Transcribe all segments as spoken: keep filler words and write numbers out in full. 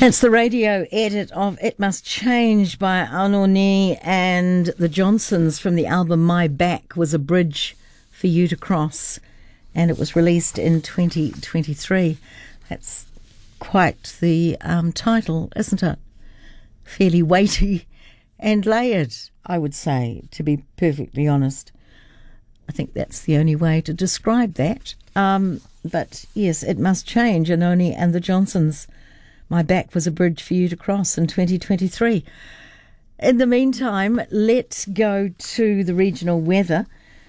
It's the radio edit of It Must Change by Anoni and the Johnsons from the album My Back Was a Bridge for You to Cross, and it was released in twenty twenty-three. That's quite the um, title, isn't it? Fairly weighty and layered, I would say, to be perfectly honest. I think that's the only way to describe that. Um, but yes, It Must Change, Anoni and the Johnsons. My Back Was a Bridge for You to Cross in twenty twenty-three. In the meantime, let's go to the regional weather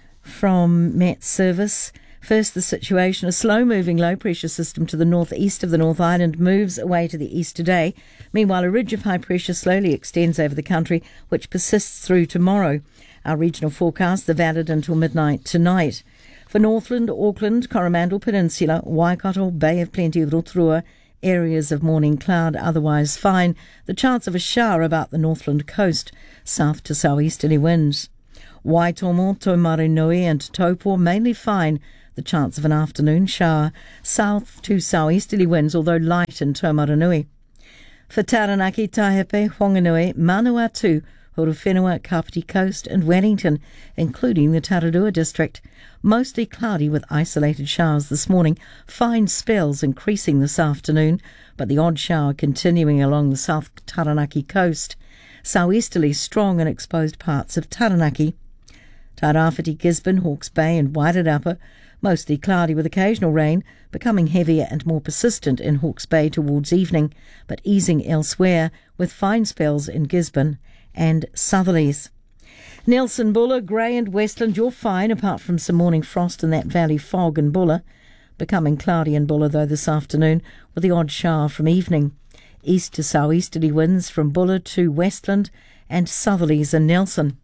from Met Service. First, the situation. A slow-moving low-pressure system to the northeast of the North Island moves away to the east today. Meanwhile, a ridge of high pressure slowly extends over the country, which persists through tomorrow. Our regional forecasts are valid until midnight tonight. For Northland, Auckland, Coromandel Peninsula, Waikato, Bay of Plenty, Rotorua, areas of morning cloud, otherwise fine. The chance of a shower about the Northland coast, south to southeasterly winds. Waitomo, Taumarunui and Taupo, mainly fine. The chance of an afternoon shower, south to southeasterly winds, although light in Taumarunui. For Taranaki, Taihape, Whanganui, Manawatu, Horowhenua, Kapiti Coast and Wellington, including the Tararua district. Mostly cloudy with isolated showers this morning, fine spells increasing this afternoon, but the odd shower continuing along the South Taranaki coast. Southeasterly strong in exposed parts of Taranaki. Tairāwhiti, Gisborne, Hawke's Bay and Wairarapa, mostly cloudy with occasional rain, becoming heavier and more persistent in Hawke's Bay towards evening, but easing elsewhere with fine spells in Gisborne and southerlies. Nelson, Buller, Grey and Westland, you're fine apart from some morning frost in that valley fog in Buller. Becoming cloudy in Buller though this afternoon with the odd shower from evening. East to southeasterly winds from Buller to Westland and southerlies in Nelson.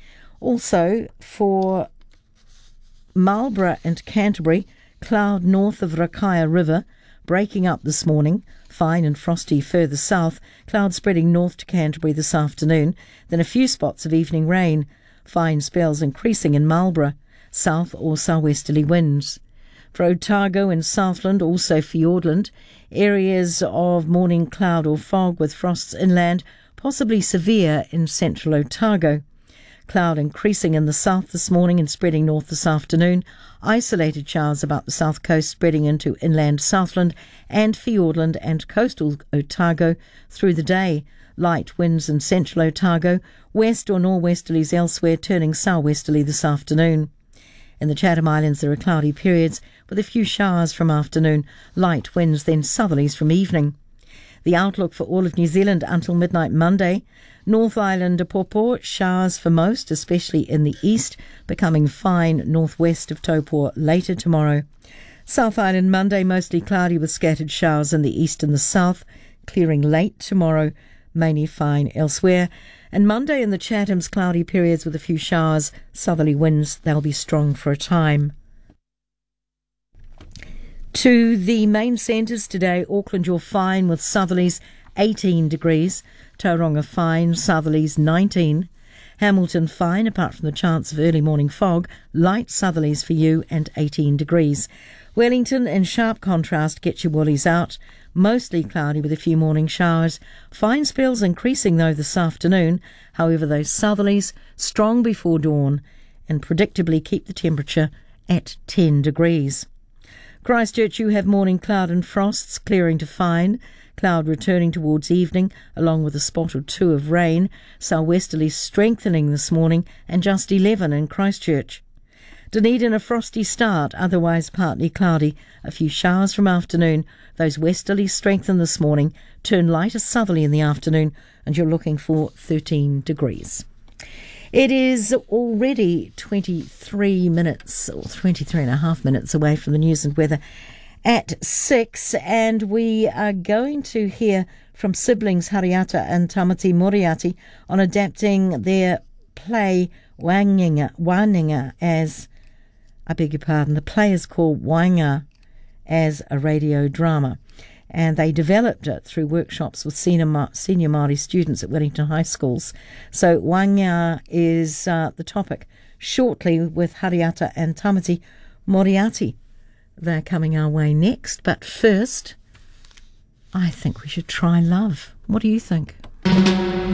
Also for Marlborough and Canterbury, cloud north of Rakaia River, breaking up this morning, fine and frosty further south, cloud spreading north to Canterbury this afternoon, then a few spots of evening rain, fine spells increasing in Marlborough, south or southwesterly winds. For Otago and Southland, also Fiordland, areas of morning cloud or fog with frosts inland, possibly severe in central Otago. Cloud increasing in the south this morning and spreading north this afternoon. Isolated showers about the south coast spreading into inland Southland and Fiordland and coastal Otago through the day. Light winds in central Otago, west or nor'westerlies elsewhere turning southwesterly this afternoon. In the Chatham Islands there are cloudy periods with a few showers from afternoon, light winds then southerlies from evening. The outlook for all of New Zealand until midnight Monday. North Island Popo, showers for most, especially in the east, becoming fine northwest of Taupo later tomorrow. South Island Monday, mostly cloudy with scattered showers in the east and the south, clearing late tomorrow, mainly fine elsewhere. And Monday in the Chathams, cloudy periods with a few showers, southerly winds, they'll be strong for a time. To the main centres today, Auckland, you're fine with southerlies, eighteen degrees. Tauranga fine, southerlies nineteen. Hamilton fine, apart from the chance of early morning fog, light southerlies for you and eighteen degrees. Wellington, in sharp contrast, get your woolies out. Mostly cloudy with a few morning showers. Fine spells increasing though this afternoon. However, those southerlies strong before dawn and predictably keep the temperature at ten degrees. Christchurch, you have morning cloud and frosts, clearing to fine. Cloud returning towards evening, along with a spot or two of rain. Southwesterly strengthening this morning, and just eleven in Christchurch. Dunedin, a frosty start, otherwise partly cloudy. A few showers from afternoon. Those westerlies strengthen this morning, turn lighter southerly in the afternoon, and you're looking for thirteen degrees. It is already twenty-three minutes, or twenty-three and a half minutes away from the news and weather at six, and we are going to hear from siblings Hariata and Tamati Moriarty on adapting their play Wainga, Wainga as, I beg your pardon, the play is called Wainga as a radio drama. And they developed it through workshops with senior, senior Māori students at Wellington High Schools. So Wainga is uh, the topic shortly with Hariata and Tamati Moriarty. They're coming our way next, but first I think we should try love. What do you think?